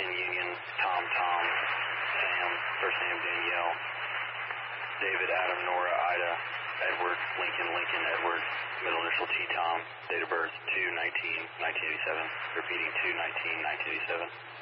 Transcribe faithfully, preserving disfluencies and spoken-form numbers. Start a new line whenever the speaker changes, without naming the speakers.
Lincoln, Union, Tom, Tom, Sam, first name Danielle, David, Adam, Nora, Ida, Edward, Lincoln, Lincoln, Edward, middle initial T, Tom, date of birth two nineteen nineteen eighty-seven, repeating two nineteen nineteen eighty-seven.